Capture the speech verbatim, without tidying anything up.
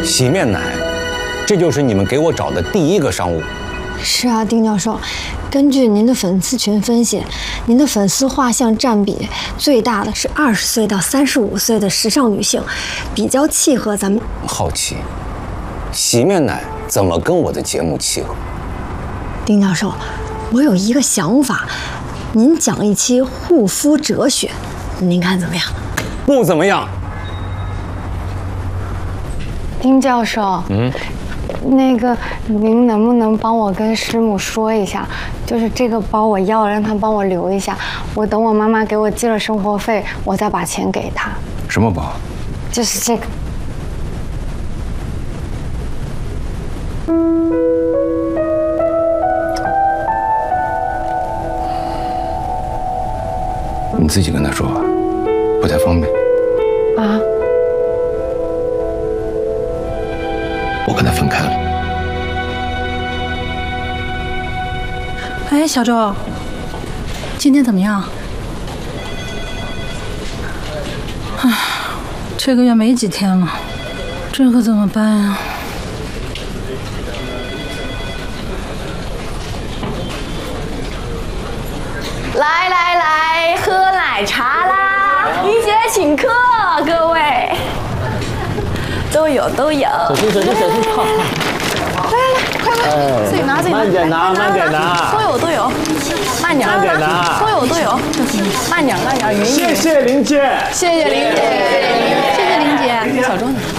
洗面奶，这就是你们给我找的第一个商务。 是啊，丁教授，根据您的粉丝群分析，您的粉丝画像占比最大的是二十岁到三十五岁的时尚女性，比较契合咱们。 好奇，洗面奶怎么跟我的节目契合？ 丁教授，我有一个想法，您讲一期护肤哲学，您看怎么样？ 不怎么样。 丁教授，嗯。那个，您能不能帮我跟师母说一下，就是这个包我要了，让他帮我留一下。我等我妈妈给我寄了生活费，我再把钱给她。 什么包？ 就是这个。 你自己跟他说，不太方便。 啊？ 我跟他分开了。 哎，小周，今天怎么样？唉，这个月没几天了，这可怎么办呀？ 来来来，喝奶茶啦！怡姐请客，各位。都有都有， 小心小心小心，靠！ 来来来，快快，自己拿自己拿， 慢点拿慢点拿， 都有都有，慢点慢点拿， 都有都有，慢点慢点，匀匀。 谢谢林姐， 谢谢林姐，谢谢林姐，小钟。